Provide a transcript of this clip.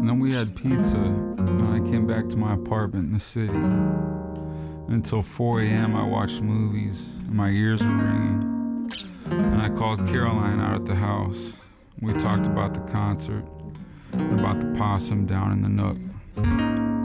And then we had pizza, and I came back to my apartment in the city. And until 4 a.m. I watched movies, and my ears were ringing. And I called Caroline out at the house. We talked about the concert and about the possum down in the nook.